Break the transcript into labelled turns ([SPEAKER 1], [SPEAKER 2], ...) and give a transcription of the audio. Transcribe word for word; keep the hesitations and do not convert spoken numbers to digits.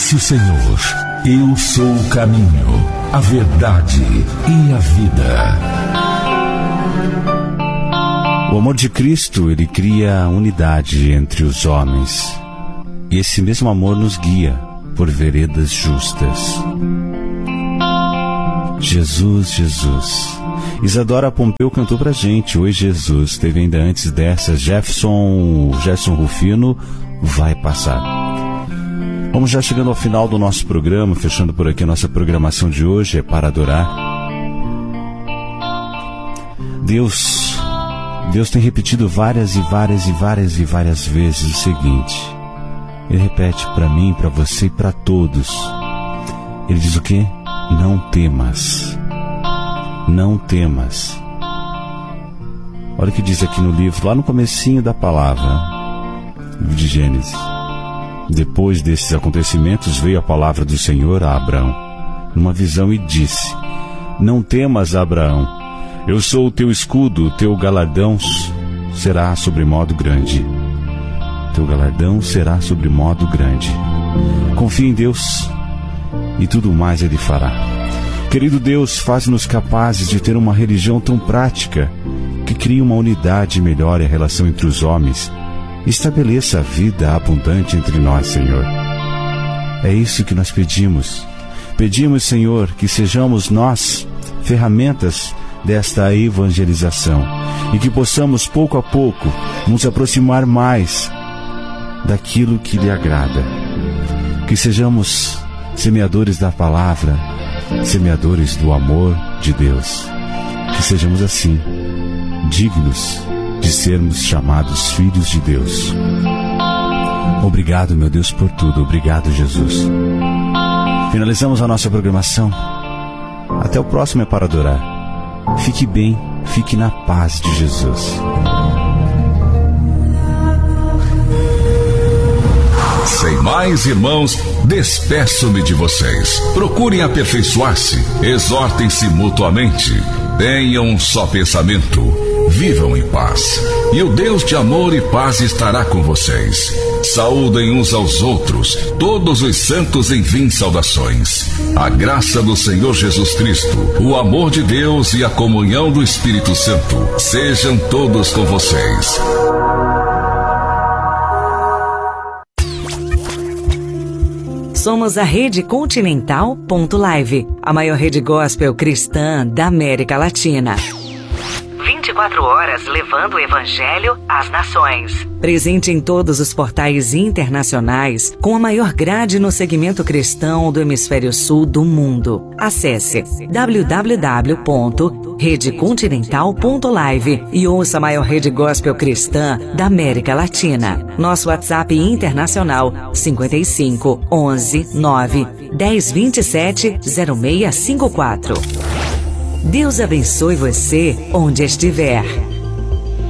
[SPEAKER 1] Disse o Senhor: eu sou o caminho, a verdade e a vida.
[SPEAKER 2] O amor de Cristo, ele cria unidade entre os homens. E esse mesmo amor nos guia por veredas justas. Jesus, Jesus. Isadora Pompeu cantou pra gente: Oi Jesus. Teve ainda antes dessa Jefferson, Jefferson Rufino, Vai Passar. Vamos já chegando ao final do nosso programa, fechando por aqui a nossa programação de hoje, é para adorar. Deus, Deus tem repetido várias e várias e várias e várias vezes o seguinte. Ele repete para mim, para você e para todos. Ele diz o quê? Não temas. Não temas. Olha o que diz aqui no livro, lá no comecinho da palavra, livro de Gênesis. Depois desses acontecimentos veio a palavra do Senhor a Abraão, numa visão, e disse: Não temas, Abraão, eu sou o teu escudo, o teu galardão será sobremodo grande. Teu galardão será sobremodo grande. Confia em Deus e tudo mais Ele fará. Querido Deus, faz-nos capazes de ter uma religião tão prática que crie uma unidade e melhore a relação entre os homens. Estabeleça a vida abundante entre nós, Senhor. É isso que nós pedimos. Pedimos, Senhor, que sejamos nós ferramentas desta evangelização e que possamos, pouco a pouco, nos aproximar mais daquilo que lhe agrada. Que sejamos semeadores da palavra, semeadores do amor de Deus. Que sejamos assim, dignos de sermos chamados filhos de Deus. Obrigado, meu Deus, por tudo. Obrigado, Jesus. Finalizamos a nossa programação. Até o próximo É Para Adorar. Fique bem, fique na paz de Jesus.
[SPEAKER 1] Sem mais, irmãos, despeço-me de vocês. Procurem aperfeiçoar-se, exortem-se mutuamente, tenham um só pensamento, vivam em paz, e o Deus de amor e paz estará com vocês. Saúdem uns aos outros, todos os santos enviem saudações. A graça do Senhor Jesus Cristo, o amor de Deus e a comunhão do Espírito Santo sejam todos com vocês.
[SPEAKER 3] Somos a Rede Continental ponto live, a maior rede gospel cristã da América Latina. vinte e quatro horas levando o Evangelho às nações. Presente em todos os portais internacionais, com a maior grade no segmento cristão do hemisfério sul do mundo. Acesse w w w ponto rede continental ponto live e ouça a maior rede gospel cristã da América Latina. Nosso WhatsApp internacional cinquenta e cinco, onze, nove, dez, vinte e sete, zero seis cinco quatro. Deus abençoe você onde estiver.